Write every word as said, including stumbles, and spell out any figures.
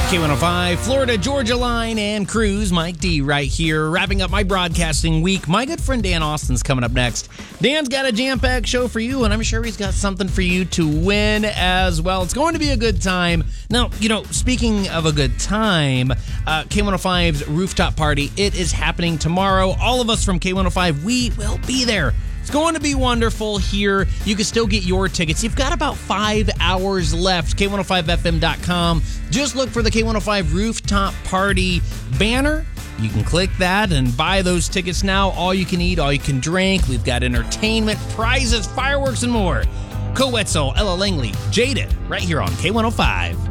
K one oh five, Florida Georgia Line and Cruise. Mike D right here, wrapping up my broadcasting week. My good friend Dan Austin's coming up next. Dan's got a jam-packed show for you, and I'm sure he's got something for you to win as well. It's going to be a good time. Now, you know, speaking of a good time, uh, K one oh five's rooftop party, it is happening tomorrow. All of us from K one oh five, we will be there. It's going to be wonderful here. You can still get your tickets. You've got about five hours left. K one oh five F M dot com. Just look for the K one oh five Rooftop Party banner. You can click that and buy those tickets now. All you can eat, all you can drink. We've got entertainment, prizes, fireworks, and more. Co Wetzel, Ella Langley, Jaded, right here on K one oh five.